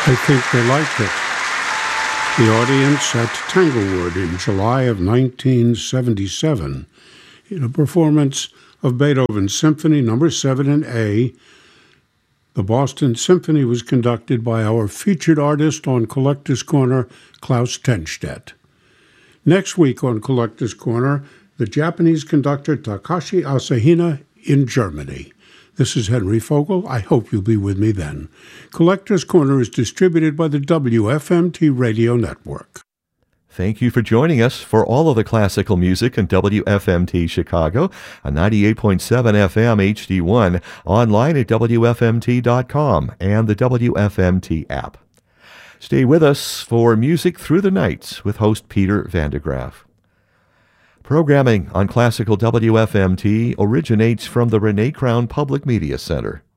I think they liked it. The audience at Tanglewood in July of 1977 in a performance of Beethoven's Symphony No. 7 in A. The Boston Symphony was conducted by our featured artist on Collector's Corner, Klaus Tenstedt. Next week on Collector's Corner, the Japanese conductor Takashi Asahina in Germany. This is Henry Fogel. I hope you'll be with me then. Collector's Corner is distributed by the WFMT Radio Network. Thank you for joining us for all of the classical music in WFMT Chicago, on 98.7 FM HD1, online at WFMT.com and the WFMT app. Stay with us for Music Through the Night with host Peter Vandegraff. Programming on Classical WFMT originates from the Renee Crown Public Media Center.